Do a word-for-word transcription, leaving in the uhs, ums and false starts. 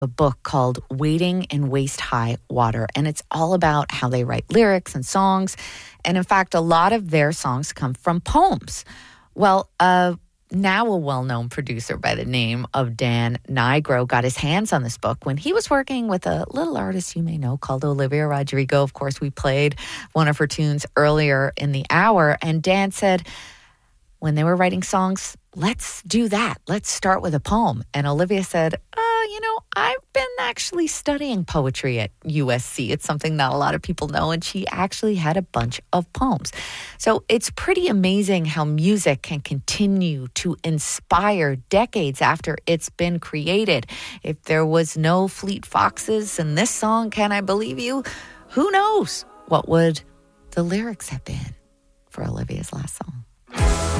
a book called Wading in Waist High Water, and it's all about how they write lyrics and songs. And in fact, a lot of their songs come from poems. Well, uh, now a well-known producer by the name of Dan Nigro got his hands on this book when he was working with a little artist you may know called Olivia Rodrigo. Of course, we played one of her tunes earlier in the hour, and Dan said, when they were writing songs, let's do that. Let's start with a poem. And Olivia said, uh, you know, I've been actually studying poetry at U S C. It's something not a lot of people know. And she actually had a bunch of poems. So it's pretty amazing how music can continue to inspire decades after it's been created. If there was no Fleet Foxes in this song, Can I Believe You? Who knows what would the lyrics have been for Olivia's last song?